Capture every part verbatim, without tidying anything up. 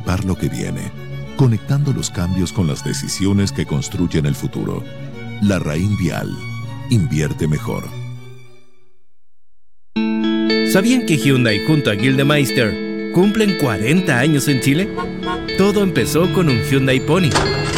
anticipar lo que viene, conectando los cambios con las decisiones que construyen el futuro. Larraín Vial. Invierte mejor. ¿Sabían que Hyundai junto a Gildemeister cumplen cuarenta años en Chile? Todo empezó con un Hyundai Pony.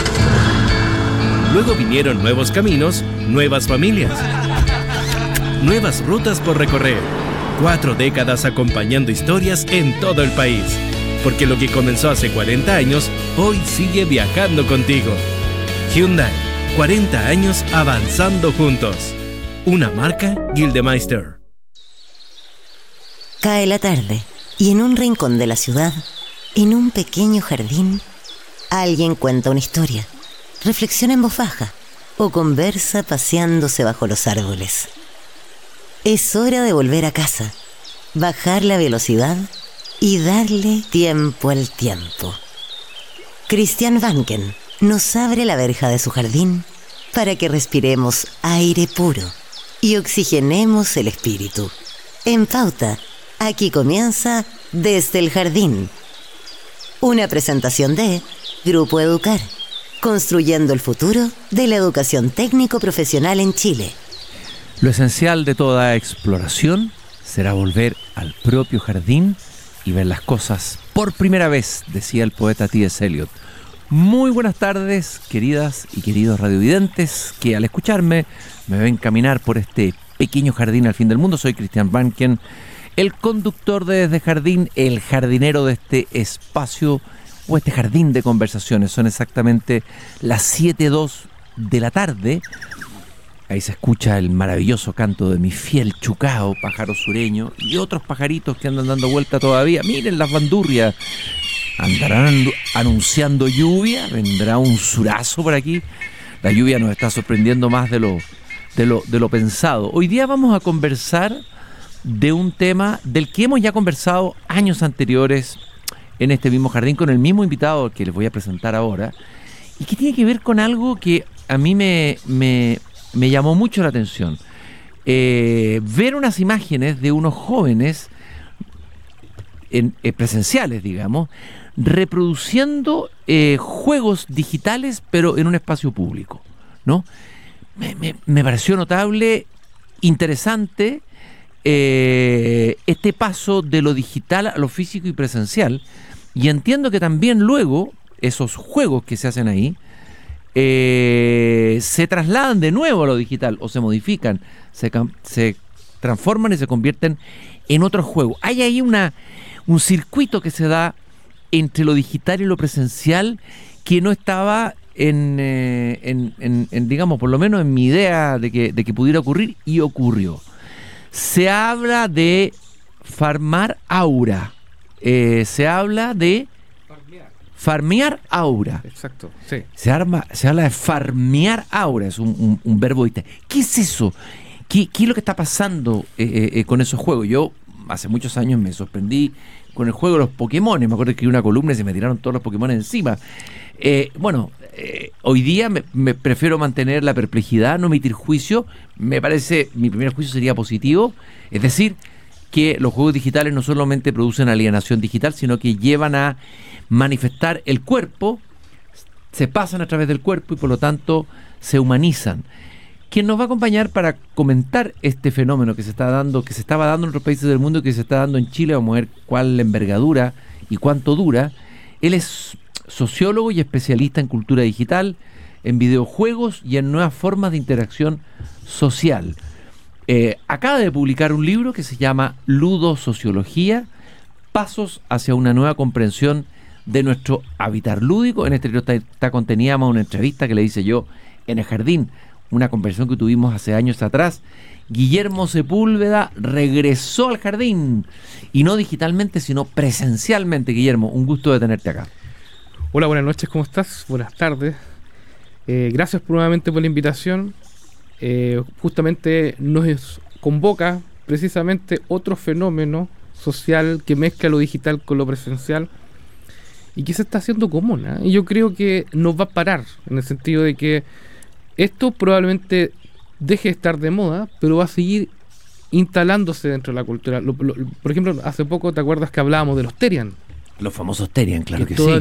Luego vinieron nuevos caminos, nuevas familias, nuevas rutas por recorrer. Cuatro décadas acompañando historias en todo el país. Porque lo que comenzó hace cuarenta años, hoy sigue viajando contigo. Hyundai, cuarenta años avanzando juntos. Una marca Gildemeister. Cae la tarde y en un rincón de la ciudad, en un pequeño jardín, alguien cuenta una historia, reflexiona en voz baja o conversa paseándose bajo los árboles. Es hora de volver a casa, bajar la velocidad y darle tiempo al tiempo. Christian Vanken nos abre la verja de su jardín para que respiremos aire puro y oxigenemos el espíritu. En Pauta, aquí comienza Desde el Jardín. Una presentación de Grupo Educar, construyendo el futuro de la educación técnico-profesional en Chile. Lo esencial de toda exploración será volver al propio jardín y ver las cosas por primera vez, decía el poeta T S Eliot. Muy buenas tardes, queridas y queridos radiovidentes, que al escucharme me ven caminar por este pequeño jardín al fin del mundo. Soy Christian Vanken, el conductor de Desde Jardín, el jardinero de este espacio o este jardín de conversaciones. Son exactamente las siete dos de la tarde. Ahí se escucha el maravilloso canto de mi fiel chucao, pájaro sureño, y otros pajaritos que andan dando vuelta todavía. Miren las bandurrias. ¿Andarán anunciando lluvia? ¿Vendrá un surazo por aquí? La lluvia nos está sorprendiendo más de lo, de lo, de lo pensado. Hoy día vamos a conversar de un tema del que hemos ya conversado años anteriores en este mismo jardín con el mismo invitado que les voy a presentar ahora, y que tiene que ver con algo que a mí me... me Me llamó mucho la atención. Eh, ver unas imágenes de unos jóvenes en, eh, presenciales, digamos, reproduciendo eh, juegos digitales, pero en un espacio público, ¿no? Me, me, me pareció notable, interesante, eh, este paso de lo digital a lo físico y presencial. Y entiendo que también luego esos juegos que se hacen ahí Eh, se trasladan de nuevo a lo digital o se modifican, se, se transforman y se convierten en otro juego. Hay ahí una, un circuito que se da entre lo digital y lo presencial que no estaba en, eh, en, en, en digamos, por lo menos en mi idea de que, de que pudiera ocurrir, y ocurrió. Se habla de farmar aura, eh, se habla de farmear aura. Exacto, sí. Se, arma, se habla de farmear aura, es un, un, un verbo. ¿Qué es eso? ¿Qué, qué es lo que está pasando eh, eh, con esos juegos? Yo hace muchos años me sorprendí con el juego de los Pokémon. Me acuerdo que escribí una columna y se me tiraron todos los Pokémon encima. Eh, bueno, eh, hoy día me, me prefiero mantener la perplejidad, no emitir juicio. Me parece, mi primer juicio sería positivo. Es decir, que los juegos digitales no solamente producen alienación digital, sino que llevan a manifestar el cuerpo, se pasan a través del cuerpo y por lo tanto se humanizan. Quien nos va a acompañar para comentar este fenómeno que se está dando, que se estaba dando en otros países del mundo y que se está dando en Chile, vamos a ver cuál la envergadura y cuánto dura. Él es sociólogo y especialista en cultura digital, en videojuegos y en nuevas formas de interacción social. Eh, acaba de publicar un libro que se llama Ludosociología, pasos hacia una nueva comprensión de nuestro hábitat lúdico. En este libro está, está contenida una entrevista que le hice yo en el jardín, una conversación que tuvimos hace años atrás. Guillermo Sepúlveda regresó al jardín, y no digitalmente, sino presencialmente. Guillermo, un gusto de tenerte acá. Hola, buenas noches, ¿cómo estás? Buenas tardes. Eh, gracias por, nuevamente por la invitación. Eh, justamente nos convoca precisamente otro fenómeno social que mezcla lo digital con lo presencial y que se está haciendo común, ¿eh? Y yo creo que nos va a parar, en el sentido de que esto probablemente deje de estar de moda, pero va a seguir instalándose dentro de la cultura. Lo, lo, por ejemplo, hace poco, ¿te acuerdas que hablábamos de los Terian? Los famosos Terian, claro que, que sí.